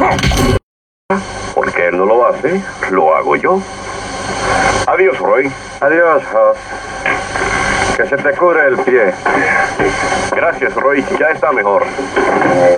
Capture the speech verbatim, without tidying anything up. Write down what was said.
Porque él no lo hace, lo hago yo. Adiós, Roy. Adiós, Hoss. Que se te cure el pie. Gracias, Roy. Ya está mejor.